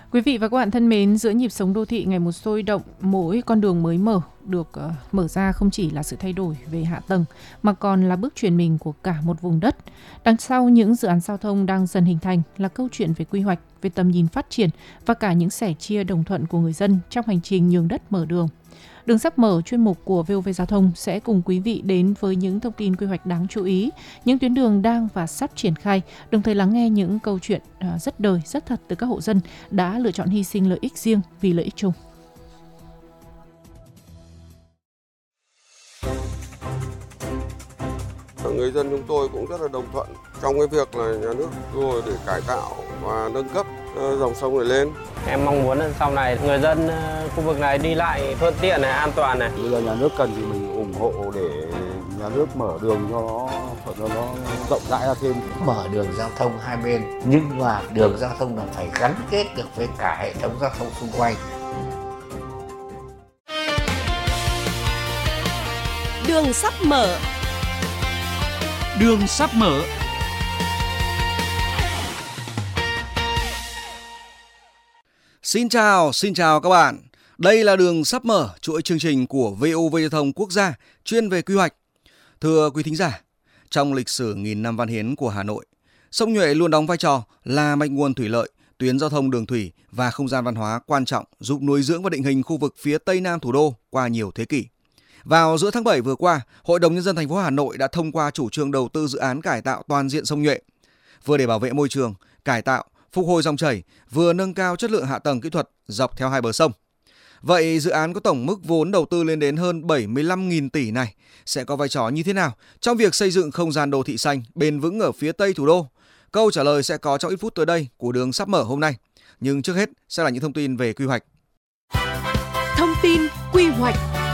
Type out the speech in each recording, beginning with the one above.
Quý vị và các bạn thân mến, giữa nhịp sống đô thị ngày một sôi động, mỗi con đường mới được mở ra không chỉ là sự thay đổi về hạ tầng mà còn là bước chuyển mình của cả một vùng đất. Đằng sau những dự án giao thông đang dần hình thành là câu chuyện về quy hoạch, về tầm nhìn phát triển và cả những sẻ chia đồng thuận của người dân trong hành trình nhường đất mở đường. Đường sắp mở chuyên mục của VOV Giao thông sẽ cùng quý vị đến với những thông tin quy hoạch đáng chú ý, những tuyến đường đang và sắp triển khai, đồng thời lắng nghe những câu chuyện rất đời, rất thật từ các hộ dân đã lựa chọn hy sinh lợi ích riêng vì lợi ích chung. Người dân chúng tôi cũng rất là đồng thuận trong cái việc là nhà nước rồi để cải tạo và nâng cấp dòng sông này lên. Em mong muốn là sau này người dân khu vực này đi lại thuận tiện này, an toàn này. Bây giờ nhà nước cần thì mình ủng hộ để nhà nước mở đường cho nó rộng rãi ra thêm. Mở đường giao thông hai bên, nhưng mà đường giao thông là phải gắn kết được với cả hệ thống giao thông xung quanh. Đường sắp mở. Đường sắp mở. Xin chào các bạn. Đây là Đường sắp mở, chuỗi chương trình của VOV Giao thông Quốc gia chuyên về quy hoạch. Thưa quý thính giả, trong lịch sử nghìn năm văn hiến của Hà Nội, sông Nhuệ luôn đóng vai trò là mạch nguồn thủy lợi, tuyến giao thông đường thủy và không gian văn hóa quan trọng giúp nuôi dưỡng và định hình khu vực phía Tây Nam thủ đô qua nhiều thế kỷ. Vào giữa tháng 7 vừa qua, Hội đồng Nhân dân thành phố Hà Nội đã thông qua chủ trương đầu tư dự án cải tạo toàn diện sông Nhuệ, vừa để bảo vệ môi trường, cải tạo, phục hồi dòng chảy, vừa nâng cao chất lượng hạ tầng kỹ thuật dọc theo hai bờ sông. Vậy dự án có tổng mức vốn đầu tư lên đến hơn 75.000 tỷ này sẽ có vai trò như thế nào trong việc xây dựng không gian đô thị xanh bền vững ở phía Tây thủ đô? Câu trả lời sẽ có trong ít phút tới đây của Đường sắp mở hôm nay. Nhưng trước hết sẽ là những thông tin về quy hoạch. Thông tin quy hoạch.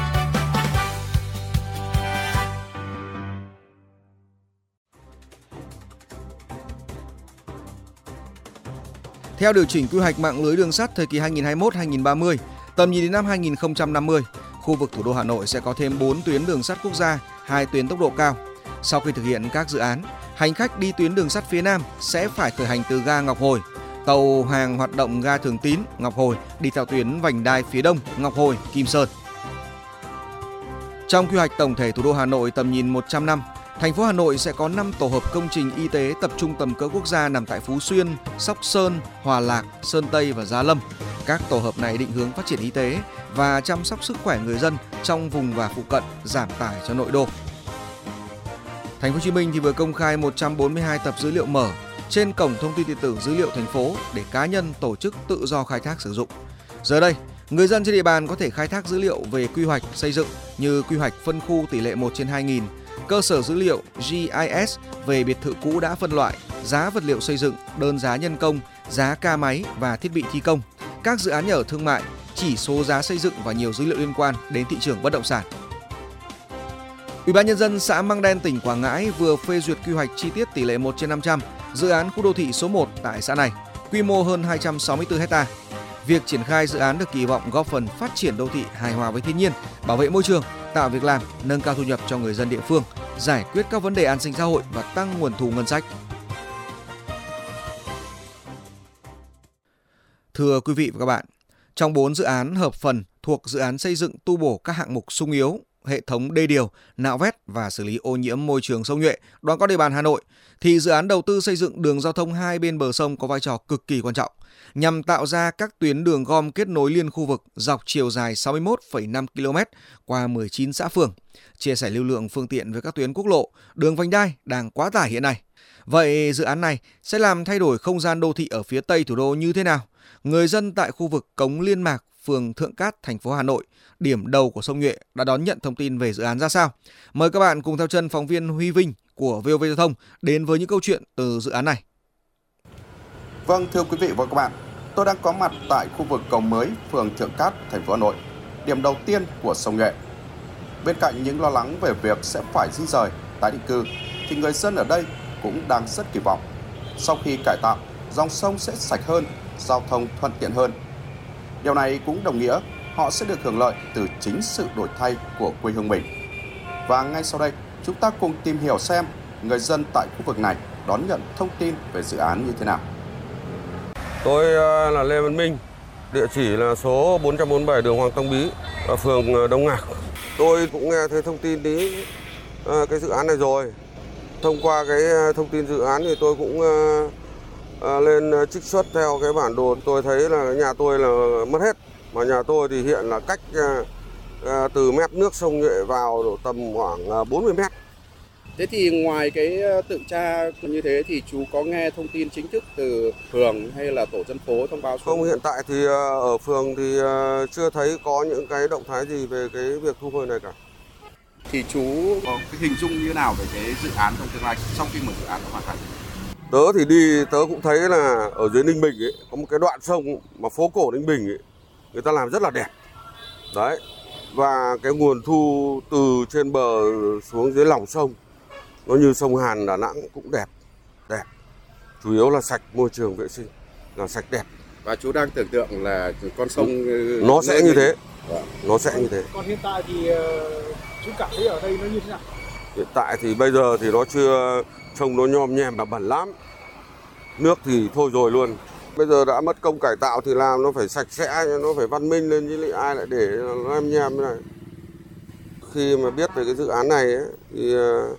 Theo điều chỉnh quy hoạch mạng lưới đường sắt thời kỳ 2021-2030, tầm nhìn đến năm 2050, khu vực thủ đô Hà Nội sẽ có thêm 4 tuyến đường sắt quốc gia, 2 tuyến tốc độ cao. Sau khi thực hiện các dự án, hành khách đi tuyến đường sắt phía Nam sẽ phải khởi hành từ ga Ngọc Hồi. Tàu hàng hoạt động ga Thường Tín, Ngọc Hồi đi theo tuyến vành đai phía Đông, Ngọc Hồi, Kim Sơn. Trong quy hoạch tổng thể thủ đô Hà Nội tầm nhìn 100 năm, thành phố Hà Nội sẽ có 5 tổ hợp công trình y tế tập trung tầm cỡ quốc gia nằm tại Phú Xuyên, Sóc Sơn, Hòa Lạc, Sơn Tây và Gia Lâm. Các tổ hợp này định hướng phát triển y tế và chăm sóc sức khỏe người dân trong vùng và phụ cận, giảm tải cho nội đô. Thành phố Hồ Chí Minh thì vừa công khai 142 tập dữ liệu mở trên cổng thông tin điện tử dữ liệu thành phố để cá nhân, tổ chức tự do khai thác sử dụng. Giờ đây, người dân trên địa bàn có thể khai thác dữ liệu về quy hoạch xây dựng như quy hoạch phân khu tỷ lệ 1/2000, cơ sở dữ liệu GIS về biệt thự cũ đã phân loại, giá vật liệu xây dựng, đơn giá nhân công, giá ca máy và thiết bị thi công, các dự án nhà ở thương mại, chỉ số giá xây dựng và nhiều dữ liệu liên quan đến thị trường bất động sản. Ủy ban nhân dân xã Măng Đen, tỉnh Quảng Ngãi vừa phê duyệt quy hoạch chi tiết tỷ lệ 1/500 dự án khu đô thị số 1 tại xã này, quy mô hơn 264 ha. Việc triển khai dự án được kỳ vọng góp phần phát triển đô thị hài hòa với thiên nhiên, bảo vệ môi trường, tạo việc làm, nâng cao thu nhập cho người dân địa phương, giải quyết các vấn đề an sinh xã hội và tăng nguồn thu ngân sách. Thưa quý vị và các bạn, trong 4 dự án hợp phần thuộc dự án xây dựng tu bổ các hạng mục xung yếu, hệ thống đê điều, nạo vét và xử lý ô nhiễm môi trường sông Nhuệ đoạn qua địa bàn Hà Nội, thì dự án đầu tư xây dựng đường giao thông hai bên bờ sông có vai trò cực kỳ quan trọng nhằm tạo ra các tuyến đường gom kết nối liên khu vực dọc chiều dài 61,5 km qua 19 xã phường, chia sẻ lưu lượng phương tiện với các tuyến quốc lộ, đường vành đai đang quá tải hiện nay. Vậy dự án này sẽ làm thay đổi không gian đô thị ở phía Tây thủ đô như thế nào? Người dân tại khu vực Cống Liên Mạc, phường Thượng Cát, thành phố Hà Nội, điểm đầu của sông Nhuệ đã đón nhận thông tin về dự án ra sao? Mời các bạn cùng theo chân phóng viên Huy Vinh của VOV Giao thông đến với những câu chuyện từ dự án này. Vâng, thưa quý vị và các bạn, tôi đang có mặt tại khu vực cầu mới, phường Thượng Cát, thành phố Hà Nội, điểm đầu tiên của sông Nhuệ. Bên cạnh những lo lắng về việc sẽ phải di rời, tái định cư, thì người dân ở đây cũng đang rất kỳ vọng. Sau khi cải tạo, dòng sông sẽ sạch hơn, giao thông thuận tiện hơn. Điều này cũng đồng nghĩa họ sẽ được hưởng lợi từ chính sự đổi thay của quê hương mình. Và ngay sau đây, chúng ta cùng tìm hiểu xem người dân tại khu vực này đón nhận thông tin về dự án như thế nào. Tôi là Lê Văn Minh, địa chỉ là số 447 đường Hoàng Tông Bí, phường Đông Ngạc. Tôi cũng nghe thấy thông tin tí cái dự án này rồi. Thông qua cái thông tin dự án thì tôi cũng lên trích xuất theo cái bản đồ. Tôi thấy là nhà tôi là mất hết, mà nhà tôi thì hiện là cách từ mép nước sông Nhuệ vào độ tầm khoảng 40 mét. Thế thì ngoài cái tự tra như thế thì chú có nghe thông tin chính thức từ phường hay là tổ dân phố thông báo? Không, hiện tại thì ở phường thì chưa thấy có những cái động thái gì về cái việc thu hồi này cả. Thì chú có cái hình dung như nào về cái dự án trong tương lai sau khi mà dự án nó hoàn thành? Tớ thì đi, tớ cũng thấy là ở dưới Ninh Bình ấy, có một cái đoạn sông mà phố cổ Ninh Bình ấy, người ta làm rất là đẹp. Đấy. Và cái nguồn thu từ trên bờ xuống dưới lòng sông, nó như sông Hàn Đà Nẵng cũng đẹp. Chủ yếu là sạch, môi trường vệ sinh, là sạch đẹp. Và chú đang tưởng tượng là con sông nó sẽ như thế. Nó sẽ như thế. Còn hiện tại thì chú cảm thấy ở đây nó như thế nào? Hiện tại thì bây giờ thì nó chưa, trông nó nhom nhem và bẩn lắm. Nước thì thôi rồi luôn. Bây giờ đã mất công cải tạo thì làm nó phải sạch sẽ, nó phải văn minh lên, chứ lại ai lại để nó em nhem thế này. Khi mà biết về cái dự án này ấy, thì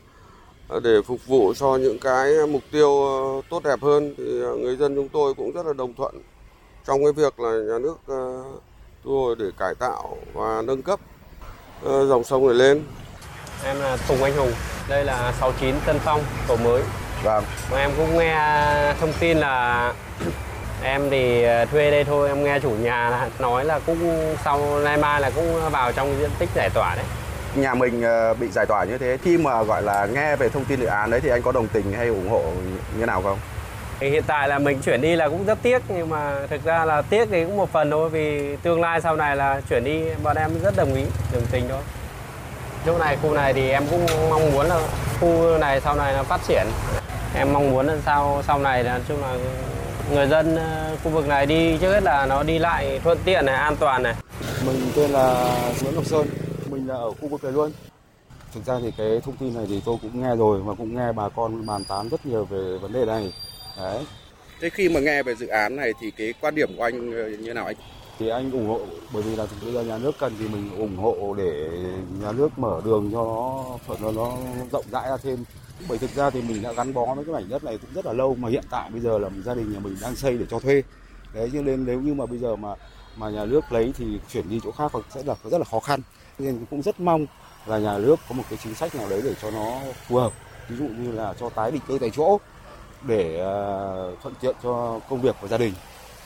để phục vụ cho những cái mục tiêu tốt đẹp hơn thì người dân chúng tôi cũng rất là đồng thuận trong cái việc là nhà nước thu hồi để cải tạo và nâng cấp dòng sông này lên. Em là Tùng Anh Hùng, đây là 69 Tân Phong, tổ mới. Vâng. Em cũng nghe thông tin là em thì thuê đây thôi, em nghe chủ nhà nói là cũng sau nay mai là cũng vào trong diện tích giải tỏa đấy. Nhà mình bị giải tỏa như thế, khi mà gọi là nghe về thông tin dự án đấy thì anh có đồng tình hay ủng hộ như nào không? Hiện tại là mình chuyển đi là cũng rất tiếc, nhưng mà thực ra là tiếc thì cũng một phần thôi, vì tương lai sau này là chuyển đi bọn em rất đồng tình thôi. Chỗ này, khu này thì em cũng mong muốn là khu này sau này là phát triển. Em mong muốn là sau này là chung là người dân khu vực này đi trước hết là nó đi lại thuận tiện này, an toàn này. Mình tên là Nguyễn Ngọc Sơn, mình là ở khu vực này luôn. Thực ra thì cái thông tin này thì tôi cũng nghe rồi và cũng nghe bà con bàn tán rất nhiều về vấn đề này. Đấy. Thế khi mà nghe về dự án này thì cái quan điểm của anh như nào anh? Thì anh ủng hộ, bởi vì là bây giờ nhà nước cần thì mình ủng hộ để nhà nước mở đường cho nó rộng rãi ra thêm. Bởi thực ra thì mình đã gắn bó với cái mảnh đất này cũng rất là lâu, mà hiện tại bây giờ là gia đình nhà mình đang xây để cho thuê. Đấy, cho nên nếu như mà bây giờ mà nhà nước lấy thì chuyển đi chỗ khác sẽ là rất là khó khăn. Nên cũng rất mong là nhà nước có một cái chính sách nào đấy để cho nó phù hợp, ví dụ như là cho tái định cư tại chỗ để thuận tiện cho công việc của gia đình.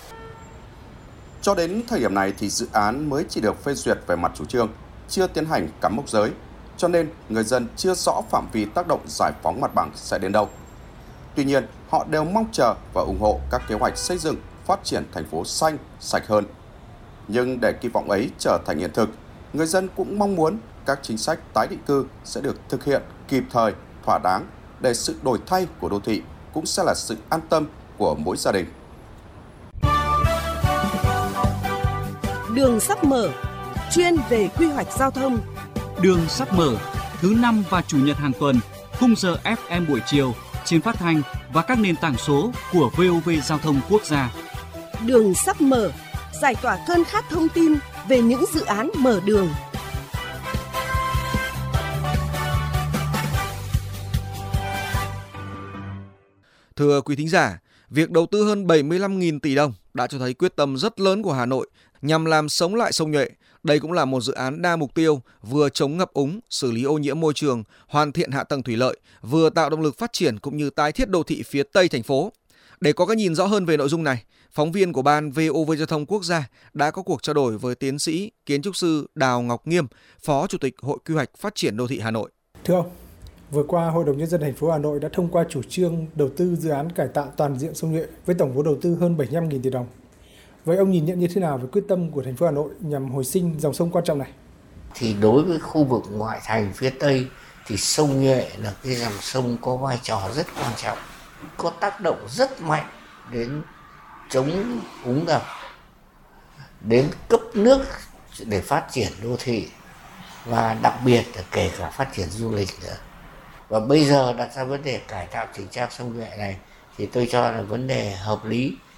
Cho đến thời điểm này thì dự án mới chỉ được phê duyệt về mặt chủ trương, chưa tiến hành cắm mốc giới, cho nên người dân chưa rõ phạm vi tác động giải phóng mặt bằng sẽ đến đâu. Tuy nhiên, họ đều mong chờ và ủng hộ các kế hoạch xây dựng, phát triển thành phố xanh, sạch hơn. Nhưng để kỳ vọng ấy trở thành hiện thực, người dân cũng mong muốn các chính sách tái định cư sẽ được thực hiện kịp thời, thỏa đáng, để sự đổi thay của đô thị cũng sẽ là sự an tâm của mỗi gia đình. Đường sắp mở, chuyên về quy hoạch giao thông. Đường sắp mở, thứ 5 và chủ nhật hàng tuần, khung giờ FM buổi chiều trên phát thanh và các nền tảng số của VOV Giao thông Quốc gia. Đường sắp mở, giải tỏa cơn khát thông tin về những dự án mở đường. Thưa quý thính giả, việc đầu tư hơn 75.000 tỷ đồng đã cho thấy quyết tâm rất lớn của Hà Nội nhằm làm sống lại sông Nhuệ. Đây cũng là một dự án đa mục tiêu, vừa chống ngập úng, xử lý ô nhiễm môi trường, hoàn thiện hạ tầng thủy lợi, vừa tạo động lực phát triển cũng như tái thiết đô thị phía Tây thành phố. Để có cái nhìn rõ hơn về nội dung này, phóng viên của Ban VOV Giao thông Quốc gia đã có cuộc trao đổi với tiến sĩ, kiến trúc sư Đào Ngọc Nghiêm, Phó Chủ tịch Hội Quy hoạch Phát triển Đô thị Hà Nội. Thưa ông, vừa qua Hội đồng Nhân dân thành phố Hà Nội đã thông qua chủ trương đầu tư dự án cải tạo toàn diện sông Nhuệ với tổng vốn đầu tư hơn 75.000 tỷ đồng. Vậy ông nhìn nhận như thế nào về quyết tâm của thành phố Hà Nội nhằm hồi sinh dòng sông quan trọng này? Thì đối với khu vực ngoại thành phía Tây thì sông Nhuệ là cái dòng sông có vai trò rất quan trọng, có tác động rất mạnh đến chống úng ngập, đến cấp nước để phát triển đô thị và đặc biệt là kể cả phát triển du lịch nữa. Và bây giờ đặt ra vấn đề cải tạo chỉnh trang sông Nhuệ này thì tôi cho là vấn đề hợp lý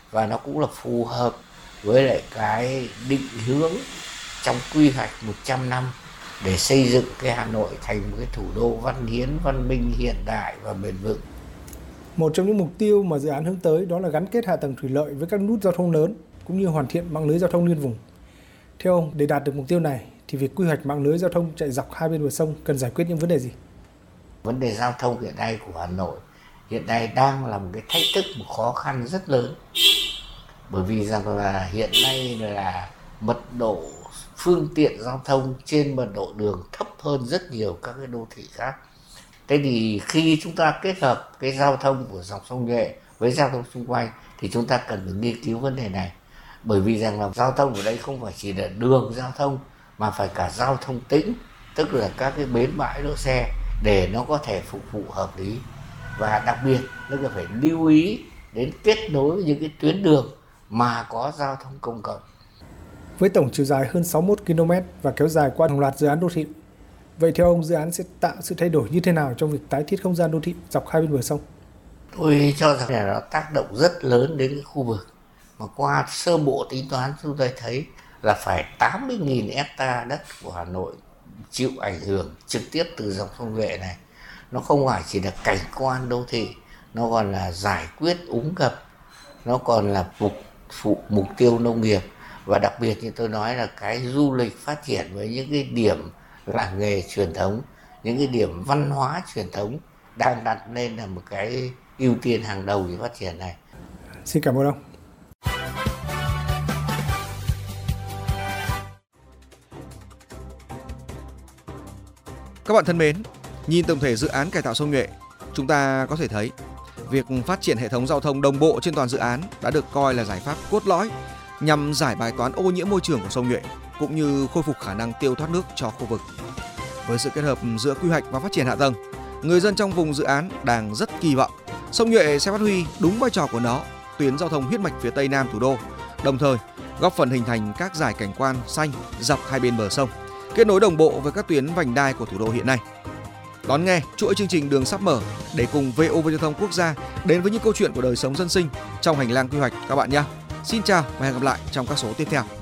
và nó cũng là phù hợp với lại cái định hướng trong quy hoạch 100 năm để xây dựng cái Hà Nội thành một cái thủ đô văn hiến, văn minh, hiện đại và bền vững. Một trong những mục tiêu mà dự án hướng tới đó là gắn kết hạ tầng thủy lợi với các nút giao thông lớn cũng như hoàn thiện mạng lưới giao thông liên vùng. Theo ông, để đạt được mục tiêu này thì việc quy hoạch mạng lưới giao thông chạy dọc hai bên bờ sông cần giải quyết những vấn đề gì? Vấn đề giao thông hiện nay của Hà Nội hiện nay đang là một cái thách thức, một khó khăn rất lớn. Bởi vì rằng là hiện nay là mật độ phương tiện giao thông trên mật độ đường thấp hơn rất nhiều các cái đô thị khác. Thế thì khi chúng ta kết hợp cái giao thông của dòng sông Nhuệ với giao thông xung quanh thì chúng ta cần phải nghiên cứu vấn đề này. Bởi vì rằng là giao thông ở đây không phải chỉ là đường giao thông mà phải cả giao thông tĩnh, tức là các cái bến bãi đỗ xe để nó có thể phục vụ hợp lý. Và đặc biệt nó phải lưu ý đến kết nối với những cái tuyến đường mà có giao thông công cộng. Với tổng chiều dài hơn 61 km và kéo dài qua hàng loạt dự án đô thị, vậy theo ông dự án sẽ tạo sự thay đổi như thế nào trong việc tái thiết không gian đô thị dọc hai bên bờ sông? Tôi cho rằng là nó tác động rất lớn đến cái khu vực. Mà qua sơ bộ tính toán chúng tôi thấy là phải 80.000 hectare đất của Hà Nội chịu ảnh hưởng trực tiếp từ dòng sông Nhuệ này. Nó không phải chỉ là cảnh quan đô thị, nó còn là giải quyết úng ngập, nó còn là mục tiêu nông nghiệp. Và đặc biệt như tôi nói là cái du lịch phát triển với những cái điểm làng nghề truyền thống, những cái điểm văn hóa truyền thống đang đặt lên là một cái ưu tiên hàng đầu để phát triển này. Xin cảm ơn ông. Các bạn thân mến, nhìn tổng thể dự án cải tạo sông Nhuệ, chúng ta có thể thấy việc phát triển hệ thống giao thông đồng bộ trên toàn dự án đã được coi là giải pháp cốt lõi nhằm giải bài toán ô nhiễm môi trường của sông Nhuệ cũng như khôi phục khả năng tiêu thoát nước cho khu vực. Với sự kết hợp giữa quy hoạch và phát triển hạ tầng, người dân trong vùng dự án đang rất kỳ vọng sông Nhuệ sẽ phát huy đúng vai trò của nó, tuyến giao thông huyết mạch phía tây nam thủ đô, đồng thời góp phần hình thành các dải cảnh quan xanh dọc hai bên bờ sông, kết nối đồng bộ với các tuyến vành đai của thủ đô hiện nay. Đón nghe chuỗi chương trình Đường sắp mở để cùng VOV Giao thông Quốc gia đến với những câu chuyện của đời sống dân sinh trong hành lang quy hoạch các bạn nhé. Xin chào và hẹn gặp lại trong các số tiếp theo.